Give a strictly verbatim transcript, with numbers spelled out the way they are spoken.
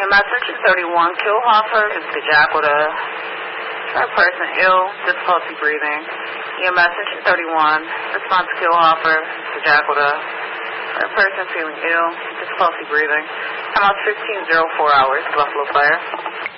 M S section thirty-one, Killhofer, Mister Jacquota. Third person ill, difficulty breathing. E M S section thirty-one, response to Killhofer, Mister Jacquota. Third person feeling ill, difficulty breathing. Time out fifteen oh four hours, Buffalo Fire.